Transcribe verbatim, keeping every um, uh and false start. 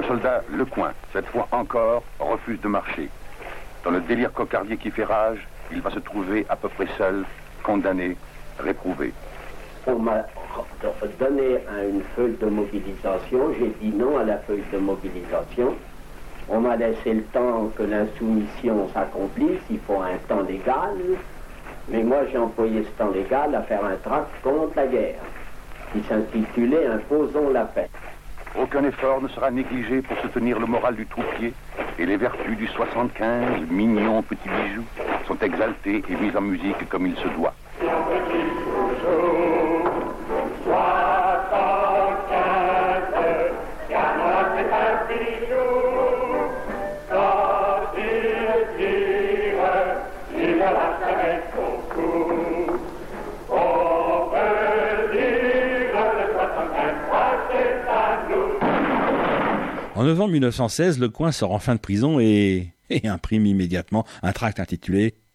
soldat Lecoing, cette fois encore, refuse de marcher. Dans le délire cocardier qui fait rage, il va se trouver à peu près seul, condamné, réprouvé. On m'a donné une feuille de mobilisation, j'ai dit non à la feuille de mobilisation. On m'a laissé le temps que l'insoumission s'accomplisse, il faut un temps légal. Mais moi j'ai employé ce temps légal à faire un tract contre la guerre, qui s'intitulait « Imposons la paix ». Aucun effort ne sera négligé pour soutenir le moral du troupier, et les vertus du soixante-quinze, mignons petits bijoux, sont exaltées et mises en musique comme il se doit. En novembre mille neuf cent seize, Lecoing sort enfin de prison et, et imprime immédiatement un tract intitulé